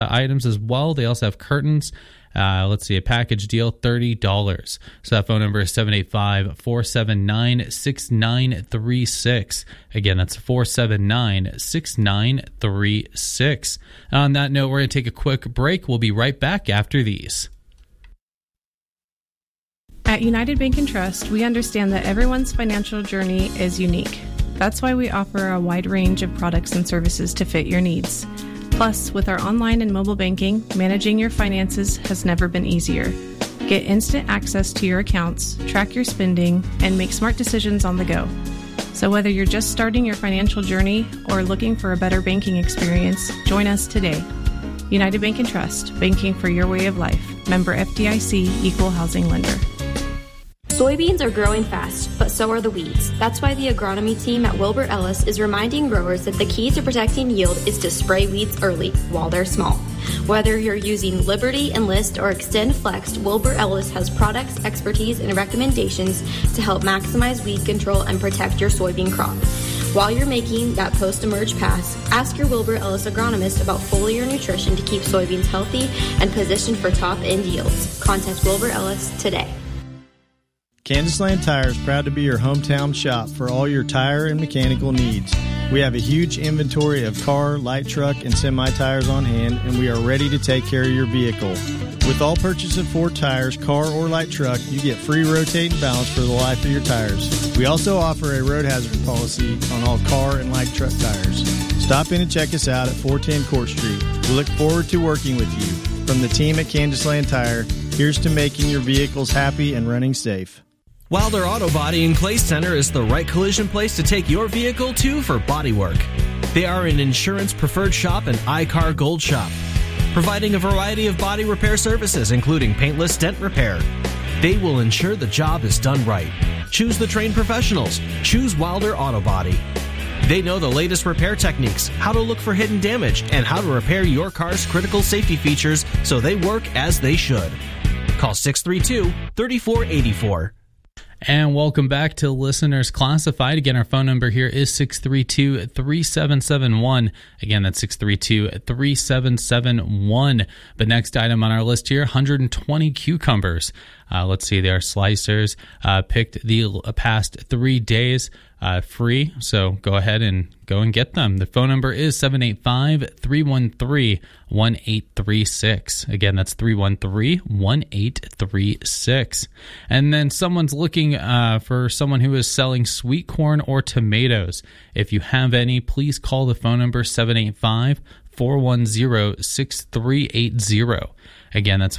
items as well. They also have curtains. Let's see, a package deal, $30. So that phone number is 785-479-6936. Again, that's 479-6936. On that note, we're going to take a quick break. We'll be right back after these. At United Bank and Trust, we understand that everyone's financial journey is unique. That's why we offer a wide range of products and services to fit your needs. Plus, with our online and mobile banking, managing your finances has never been easier. Get instant access to your accounts, track your spending, and make smart decisions on the go. So whether you're just starting your financial journey or looking for a better banking experience, join us today. United Bank and Trust, banking for your way of life. Member FDIC, Equal Housing Lender. Soybeans are growing fast, but so are the weeds. That's why the agronomy team at Wilbur Ellis is reminding growers that the key to protecting yield is to spray weeds early while they're small. Whether you're using Liberty, Enlist, or Extend Flex, Wilbur Ellis has products, expertise, and recommendations to help maximize weed control and protect your soybean crop. While you're making that post-emerge pass, ask your Wilbur Ellis agronomist about foliar nutrition to keep soybeans healthy and positioned for top-end yields. Contact Wilbur Ellis today. Kansas Land Tire is proud to be your hometown shop for all your tire and mechanical needs. We have a huge inventory of car, light truck, and semi-tires on hand, and we are ready to take care of your vehicle. With all purchase of Ford tires, car or light truck, you get free rotating balance for the life of your tires. We also offer a road hazard policy on all car and light truck tires. Stop in and check us out at 410 Court Street. We look forward to working with you. From the team at Kansas Land Tire, here's to making your vehicles happy and running safe. Wilder Auto Body in Clay Center is the right collision place to take your vehicle to for body work. They are an insurance preferred shop and iCar Gold shop, providing a variety of body repair services, including paintless dent repair. They will ensure the job is done right. Choose the trained professionals. Choose Wilder Auto Body. They know the latest repair techniques, how to look for hidden damage, and how to repair your car's critical safety features so they work as they should. Call 632-3484. And welcome back to Listeners Classified. Again, our phone number here is 632-3771. Again, that's 632-3771. The next item on our list here, 120 cucumbers. Let's see, they are slicers. Picked the past 3 days free, so go ahead and get them. The phone number is 785-313-1836. Again, that's 313-1836. And then someone's looking for someone who is selling sweet corn or tomatoes. If you have any, please call the phone number 785-410-6380. Again, that's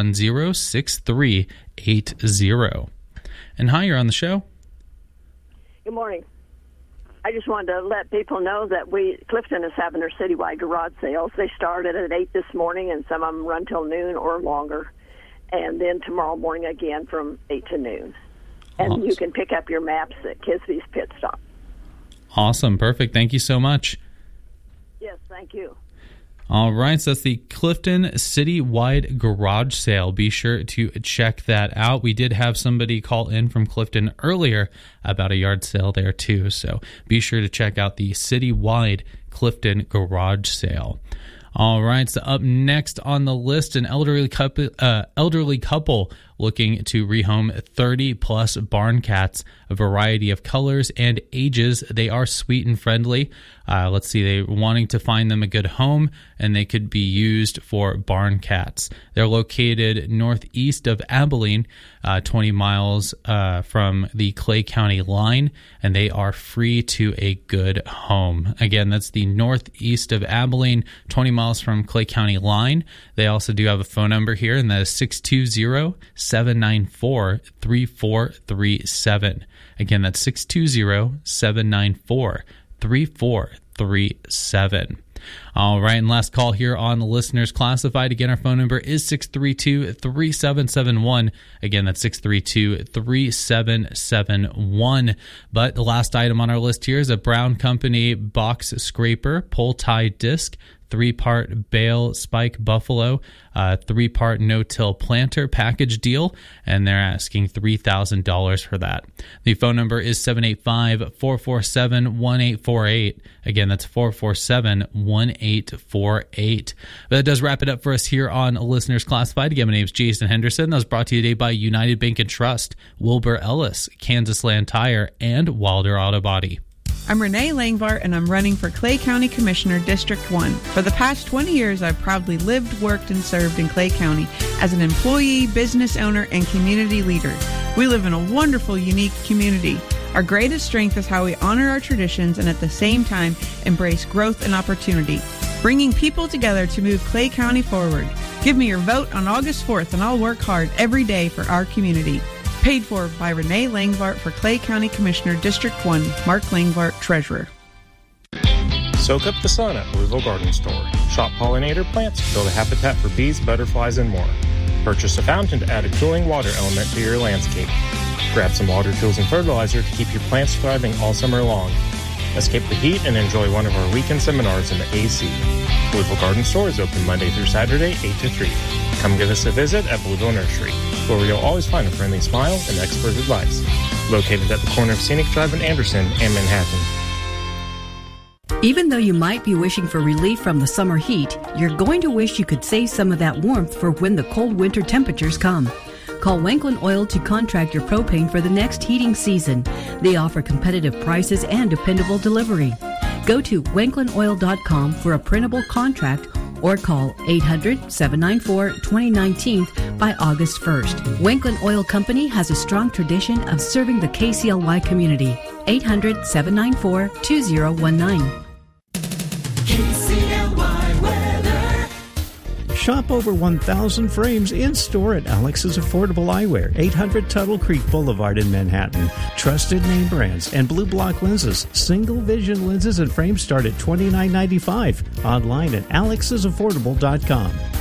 410-6380. And hi, you're on the show. Good morning. I just wanted to let people know that Clifton is having their citywide garage sales. They started at 8 this morning, and some of them run till noon or longer. And then tomorrow morning again from 8 to noon. And awesome. You can pick up your maps at Kisby's Pit Stop. Awesome. Perfect. Thank you so much. Yes, thank you. All right, so that's the Clifton Citywide Garage Sale. Be sure to check that out. We did have somebody call in from Clifton earlier about a yard sale there too, so be sure to check out the Citywide Clifton Garage Sale. All right, so up next on the list, an elderly couple looking to rehome 30-plus barn cats, a variety of colors and ages. They are sweet and friendly. Let's see, they're wanting to find them a good home, and they could be used for barn cats. They're located northeast of Abilene, 20 miles from the Clay County line, and they are free to a good home. Again, that's the northeast of Abilene, 20 miles from Clay County line. They also do have a phone number here, and that is 620-794-3437. Again, that's 620-794-3437. All right, and last call here on the Listeners Classified. Again, our phone number is 632-3771. Again, that's 632-3771. But the last item on our list here is a Brown Company box scraper pull tie disc, 3-part bale spike buffalo, 3-part no-till planter package deal, and they're asking $3,000 for that. The phone number is 785-447-1848. Again, that's 447-1848. But that does wrap it up for us here on Listeners Classified. Again, my name is Jason Henderson. That was brought to you today by United Bank and Trust, Wilbur Ellis, Kansas Land Tire, and Wilder Auto Body. I'm Renee Langvart, and I'm running for Clay County Commissioner, District 1. For the past 20 years, I've proudly lived, worked, and served in Clay County as an employee, business owner, and community leader. We live in a wonderful, unique community. Our greatest strength is how we honor our traditions and at the same time embrace growth and opportunity, bringing people together to move Clay County forward. Give me your vote on August 4th, and I'll work hard every day for our community. Paid for by Renee Langvart for Clay County Commissioner, District 1, Mark Langvart, Treasurer. Soak up the sun at Louisville Garden Store. Shop pollinator plants, build a habitat for bees, butterflies, and more. Purchase a fountain to add a cooling water element to your landscape. Grab some water tools and fertilizer to keep your plants thriving all summer long. Escape the heat and enjoy one of our weekend seminars in the AC. Louisville Garden Store is open Monday through Saturday, 8 to 3. Come give us a visit at Louisville Nursery, where you'll always find a friendly smile and expert advice. Located at the corner of Scenic Drive in Anderson and Manhattan. Even though you might be wishing for relief from the summer heat, you're going to wish you could save some of that warmth for when the cold winter temperatures come. Call Wanklin Oil to contract your propane for the next heating season. They offer competitive prices and dependable delivery. Go to wanklinoil.com for a printable contract or call 800-794-2019 by August 1st. Wanklin Oil Company has a strong tradition of serving the KCLY community. 800-794-2019. KCLY weather. Shop over 1,000 frames in-store at Alex's Affordable Eyewear, 800 Tuttle Creek Boulevard in Manhattan. Trusted name brands and Blue Block lenses. Single vision lenses and frames start at $29.95. Online at alexsaffordable.com.